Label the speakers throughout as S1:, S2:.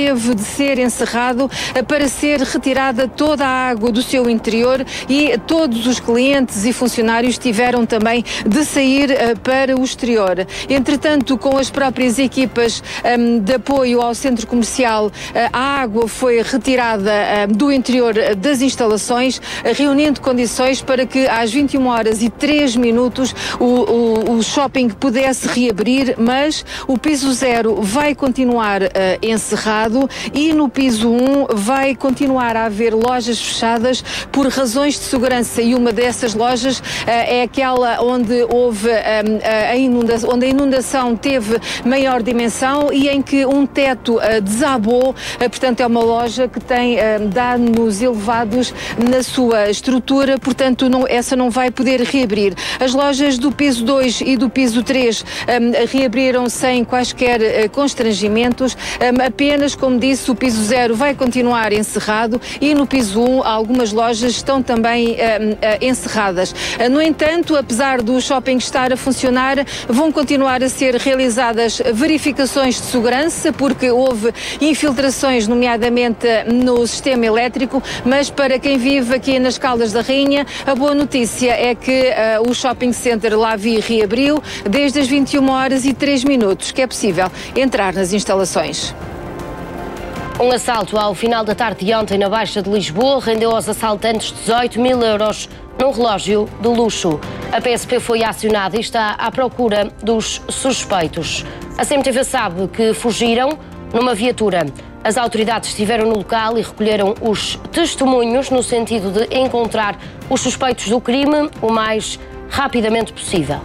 S1: teve de ser encerrado para ser retirada toda a água do seu interior e todos os clientes e funcionários tiveram também de sair para o exterior. Entretanto, com as próprias equipas de apoio ao centro comercial, a água foi retirada do interior das instalações, reunindo condições para que às 21h03 o shopping pudesse reabrir, mas o piso 0 vai continuar encerrado e no piso 1 vai continuar a haver lojas fechadas por razões de segurança, e uma dessas lojas é aquela onde houve onde a inundação teve maior dimensão e em que um teto desabou, portanto é uma loja que tem danos elevados na sua estrutura, portanto essa não vai poder reabrir. As lojas do piso 2 e do piso 3 reabriram sem quaisquer constrangimentos, apenas, como disse, o piso 0 vai continuar encerrado e no piso 1 algumas lojas estão também encerradas. No entanto, apesar do shopping estar a funcionar, vão continuar a ser realizadas verificações de segurança, porque houve infiltrações, nomeadamente no sistema elétrico, mas para quem vive aqui nas Caldas da Rainha, a boa notícia é que o shopping center Lavi reabriu desde as 21h03, que é possível entrar nas instalações.
S2: Um assalto ao final da tarde de ontem na Baixa de Lisboa rendeu aos assaltantes 18 mil euros num relógio de luxo. A PSP foi acionada e está à procura dos suspeitos. A CMTV sabe que fugiram numa viatura. As autoridades estiveram no local e recolheram os testemunhos no sentido de encontrar os suspeitos do crime o mais rapidamente possível.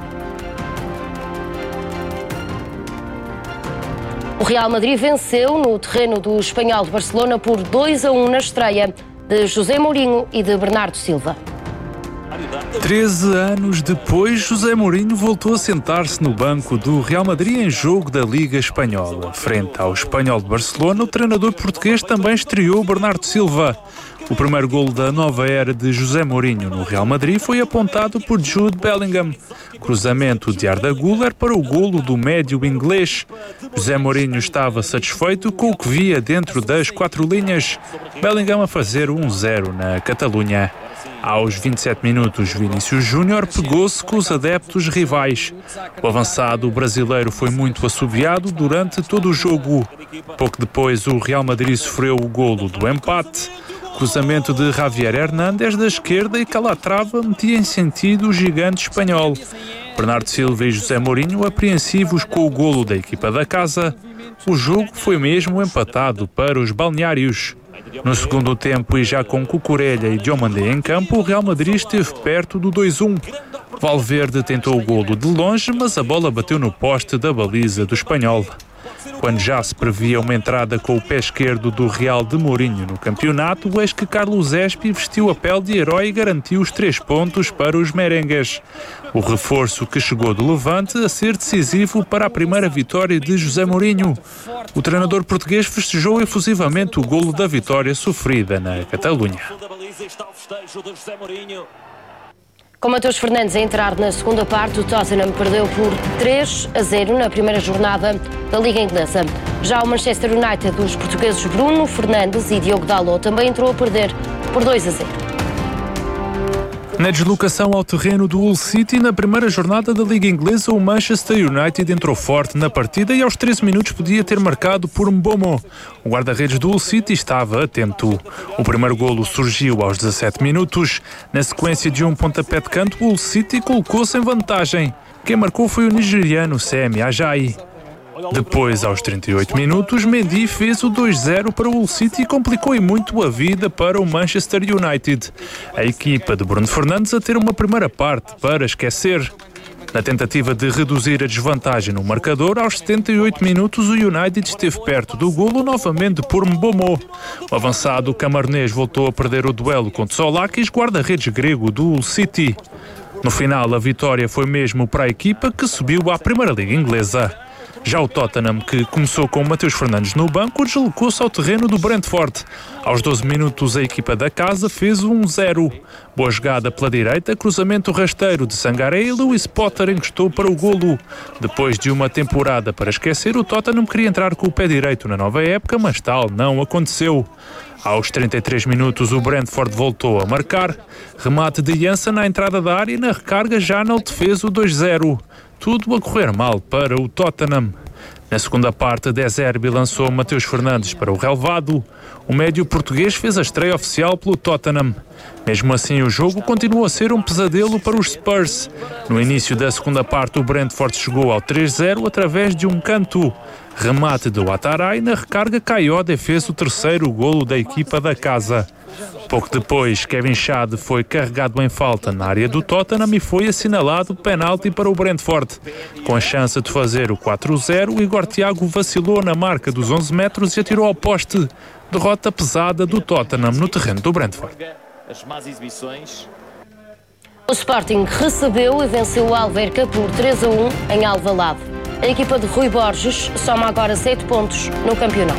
S2: O Real Madrid venceu no terreno do Espanhol de Barcelona por 2-1 na estreia de José Mourinho e de Bernardo Silva.
S3: 13 anos depois, José Mourinho voltou a sentar-se no banco do Real Madrid em jogo da Liga Espanhola. Frente ao Espanhol de Barcelona, o treinador português também estreou Bernardo Silva. O primeiro golo da nova era de José Mourinho no Real Madrid foi apontado por Jude Bellingham. Cruzamento de Arda Güler para o golo do médio inglês. José Mourinho estava satisfeito com o que via dentro das 4 linhas. Bellingham a fazer 1-0 na Catalunha. Aos 27 minutos, Vinícius Júnior pegou-se com os adeptos rivais. O avançado brasileiro foi muito assobiado durante todo o jogo. Pouco depois, o Real Madrid sofreu o golo do empate. Cruzamento de Javier Hernández da esquerda e Calatrava metia em sentido o gigante espanhol. Bernardo Silva e José Mourinho apreensivos com o golo da equipa da casa. O jogo foi mesmo empatado para os balneários. No segundo tempo e já com Cucurella e Diomandé em campo, o Real Madrid esteve perto do 2-1. Valverde tentou o golo de longe, mas a bola bateu no poste da baliza do espanhol. Quando já se previa uma entrada com o pé esquerdo do Real de Mourinho no campeonato, eis que Carlos Espi vestiu a pele de herói e garantiu os 3 pontos para os merengues. O reforço que chegou do Levante a ser decisivo para a primeira vitória de José Mourinho. O treinador português festejou efusivamente o golo da vitória sofrida na Catalunha.
S2: Com Matheus Fernandes a entrar na segunda parte, o Tottenham perdeu por 3-0 na primeira jornada da Liga Inglesa. Já o Manchester United dos portugueses Bruno Fernandes e Diogo Dalot também entrou a perder por 2-0.
S3: Na deslocação ao terreno do Hull City, na primeira jornada da Liga Inglesa, o Manchester United entrou forte na partida e aos 13 minutos podia ter marcado por Mbomo. O guarda-redes do Hull City estava atento. O primeiro golo surgiu aos 17 minutos. Na sequência de um pontapé de canto, o Hull City colocou-se em vantagem. Quem marcou foi o nigeriano Semi Ajayi. Depois, aos 38 minutos, Mendy fez o 2-0 para o Hull City e complicou muito a vida para o Manchester United. A equipa de Bruno Fernandes a ter uma primeira parte para esquecer. Na tentativa de reduzir a desvantagem no marcador, aos 78 minutos o United esteve perto do golo novamente por Mbomo. O avançado camarnês voltou a perder o duelo contra Solakis, guarda-redes grego do Hull City. No final, a vitória foi mesmo para a equipa que subiu à Primeira Liga Inglesa. Já o Tottenham, que começou com Matheus Fernandes no banco, deslocou-se ao terreno do Brentford. Aos 12 minutos, a equipa da casa fez 1-0. Boa jogada pela direita, cruzamento rasteiro de Sangaré e Lewis Potter encostou para o golo. Depois de uma temporada para esquecer, o Tottenham queria entrar com o pé direito na nova época, mas tal não aconteceu. Aos 33 minutos, o Brentford voltou a marcar. Remate de Janssen na entrada da área e na recarga Janelt fez o 2-0. Tudo a correr mal para o Tottenham. Na segunda parte, De Zerbi lançou Matheus Fernandes para o relvado. O médio português fez a estreia oficial pelo Tottenham. Mesmo assim, o jogo continuou a ser um pesadelo para os Spurs. No início da segunda parte, o Brentford chegou ao 3-0 através de um canto. Remate do Ataray, na recarga Kayode fez o terceiro golo da equipa da casa. Pouco depois, Kevin Schade foi carregado em falta na área do Tottenham e foi assinalado penalti para o Brentford. Com a chance de fazer o 4-0, Igor Thiago vacilou na marca dos 11 metros e atirou ao poste. Derrota pesada do Tottenham no terreno do Brentford.
S2: O Sporting recebeu e venceu o Alverca por 3-1 em Alvalade. A equipa de Rui Borges soma agora 7 pontos no campeonato.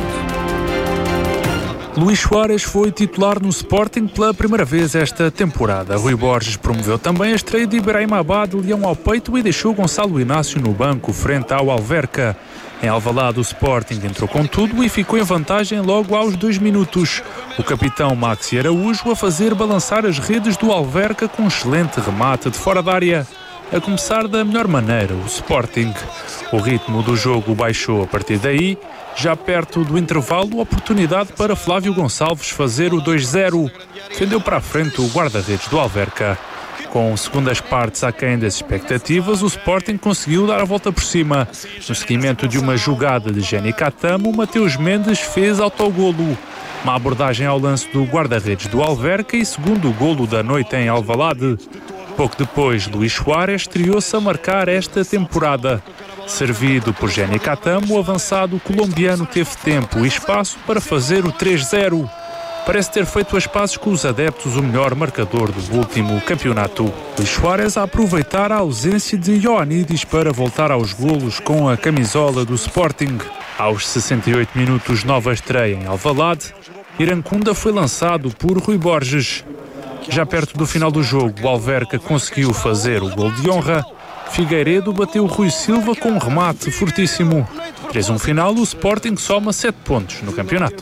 S3: Luís Soares foi titular no Sporting pela primeira vez esta temporada. Rui Borges promoveu também a estreia de Ibrahim Abad, leão ao peito, e deixou Gonçalo Inácio no banco frente ao Alverca. Em Alvalade, o Sporting entrou com tudo e ficou em vantagem logo aos 2 minutos. O capitão Maxi Araújo a fazer balançar as redes do Alverca com um excelente remate de fora da área. A começar da melhor maneira, o Sporting. O ritmo do jogo baixou a partir daí. Já perto do intervalo, oportunidade para Flávio Gonçalves fazer o 2-0. Defendeu para a frente o guarda-redes do Alverca. Com segundas partes aquém das expectativas, o Sporting conseguiu dar a volta por cima. No seguimento de uma jogada de Jenny Catamo, Mateus Mendes fez autogolo. Uma abordagem ao lance do guarda-redes do Alverca e segundo golo da noite em Alvalade. Pouco depois, Luís Soares estreou-se a marcar esta temporada. Servido por Jenny Catamo, o avançado colombiano teve tempo e espaço para fazer o 3-0. Parece ter feito as pazes com os adeptos, o melhor marcador do último campeonato. Luís Soares a aproveitar a ausência de Ioannidis para voltar aos golos com a camisola do Sporting. Aos 68 minutos, nova estreia em Alvalade. Irancunda foi lançado por Rui Borges. Já perto do final do jogo, o Alverca conseguiu fazer o gol de honra. Figueiredo bateu Rui Silva com um remate fortíssimo. 3-1 final, o Sporting soma 7 pontos no campeonato.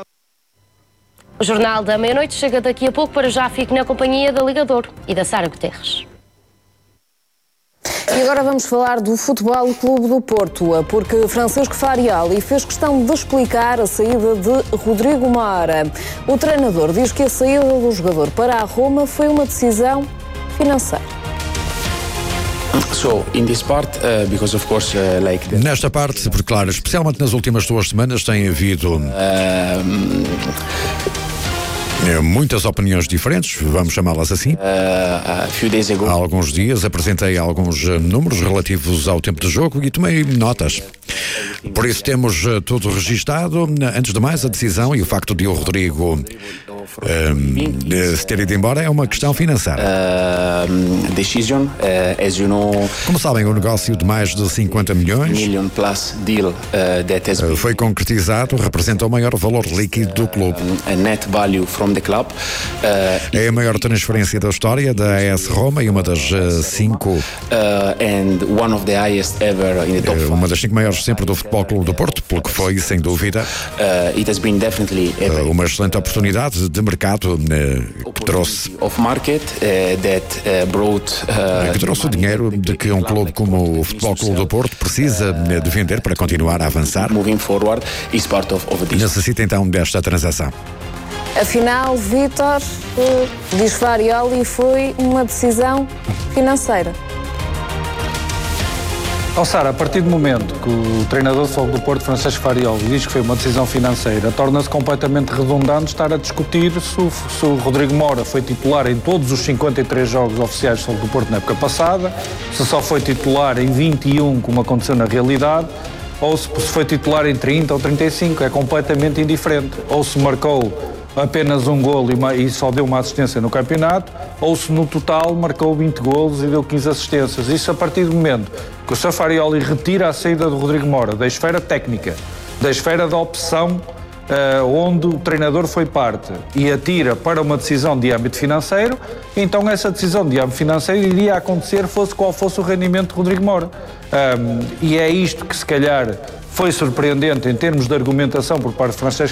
S2: O Jornal da Meia-Noite chega daqui a pouco. Para já fique na companhia da Liga Douro e da Sara Guterres.
S4: E agora vamos falar do Futebol Clube do Porto, porque Francisco Farioli fez questão de explicar a saída de Rodrigo Moura. O treinador diz que a saída do jogador para a Roma foi uma decisão financeira.
S5: Nesta parte, porque claro, especialmente nas últimas 2 semanas tem havido muitas opiniões diferentes, vamos chamá-las assim. Há alguns dias apresentei alguns números relativos ao tempo de jogo e tomei notas. Por isso temos tudo registado. Antes de mais, a decisão e o facto de o Rodrigo se ter ido embora é uma questão financeira. Como sabem, o negócio de mais de 50 milhões foi concretizado, representa o maior valor líquido do clube. É a maior transferência da história da AS Roma e uma das 5 uma das 5 maiores sempre do Futebol Clube do Porto, pelo que foi, sem dúvida, uma excelente oportunidade de mercado que trouxe o dinheiro de que um clube como o Futebol Clube do Porto precisa de vender para continuar a avançar. Necessita então desta transação.
S4: Afinal, Vítor, diz Farioli, foi uma decisão financeira.
S6: Sara, a partir do momento que o treinador do Futebol do Porto, Francisco Farioli, diz que foi uma decisão financeira, torna-se completamente redundante estar a discutir se o Rodrigo Moura foi titular em todos os 53 jogos oficiais do Futebol do Porto na época passada, se só foi titular em 21, como aconteceu na realidade, ou se foi titular em 30 ou 35, é completamente indiferente. Ou se marcou apenas um golo e só deu uma assistência no campeonato, ou se no total marcou 20 golos e deu 15 assistências. Isso a partir do momento que que o Sr. Farioli retira a saída do Rodrigo Mora da esfera técnica, da esfera da opção onde o treinador foi parte e atira para uma decisão de âmbito financeiro, então essa decisão de âmbito financeiro iria acontecer fosse qual fosse o rendimento de Rodrigo Mora. E é isto que se calhar foi surpreendente em termos de argumentação por parte de Francesco